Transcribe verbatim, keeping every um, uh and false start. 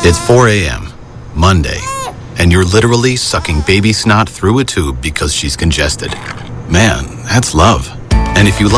It's four a.m., Monday, and you're literally sucking baby snot through a tube because she's congested. Man, that's love. And if you love